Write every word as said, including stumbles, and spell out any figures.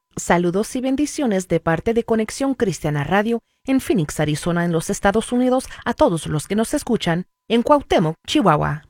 Saludos y bendiciones de parte de Conexión Cristiana Radio en Phoenix, Arizona, en los Estados Unidos, a todos los que nos escuchan en Cuauhtémoc, Chihuahua.